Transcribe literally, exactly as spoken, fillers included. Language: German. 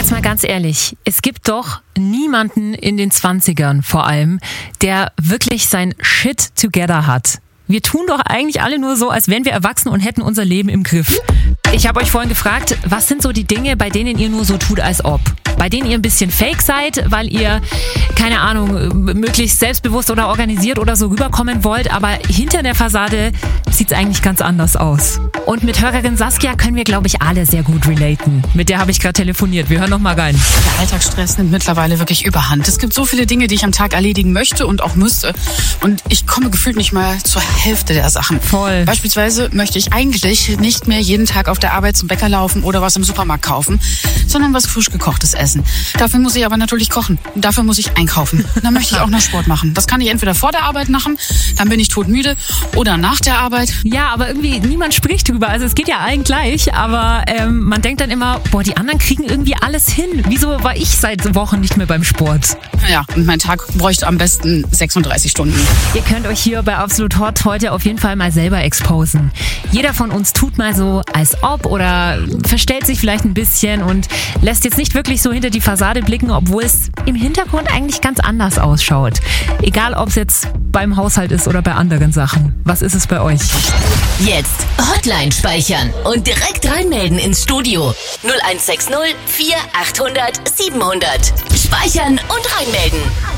Jetzt mal ganz ehrlich, es gibt doch niemanden in den Zwanzigern vor allem, der wirklich sein Shit together hat. Wir tun doch eigentlich alle nur so, als wären wir erwachsen und hätten unser Leben im Griff. Ich habe euch vorhin gefragt, was sind so die Dinge, bei denen ihr nur so tut, als ob? Bei denen ihr ein bisschen fake seid, weil ihr, keine Ahnung, möglichst selbstbewusst oder organisiert oder so rüberkommen wollt, aber hinter der Fassade sieht's eigentlich ganz anders aus. Und mit Hörerin Saskia können wir, glaube ich, alle sehr gut relaten. Mit der habe ich gerade telefoniert. Wir hören noch mal rein. Der Alltagsstress nimmt mittlerweile wirklich überhand. Es gibt so viele Dinge, die ich am Tag erledigen möchte und auch müsste. Und ich komme gefühlt nicht mal zur Hälfte der Sachen. Voll. Beispielsweise möchte ich eigentlich nicht mehr jeden Tag auf der Arbeit zum Bäcker laufen oder was im Supermarkt kaufen, sondern was frisch gekochtes essen. Dafür muss ich aber natürlich kochen. Dafür muss ich einkaufen. Dann möchte ich auch noch Sport machen. Das kann ich entweder vor der Arbeit machen, dann bin ich todmüde, oder nach der Arbeit. Ja, aber irgendwie niemand spricht drüber. Also es geht ja allen gleich, aber ähm, man denkt dann immer, boah, die anderen kriegen irgendwie alles hin. Wieso war ich seit Wochen nicht mehr beim Sport? Ja, und mein Tag bräuchte am besten sechsunddreißig Stunden. Ihr könnt euch hier bei Absolut Hot heute auf jeden Fall mal selber exposen. Jeder von uns tut mal so, als ob, oder verstellt sich vielleicht ein bisschen und lässt jetzt nicht wirklich so hinter die Fassade blicken, obwohl es im Hintergrund eigentlich ganz anders ausschaut. Egal, ob es jetzt beim Haushalt ist oder bei anderen Sachen. Was ist es bei euch? Jetzt Hotline speichern und direkt reinmelden ins Studio. null eins sechs null vier achthundert siebenhundert. Speichern und reinmelden.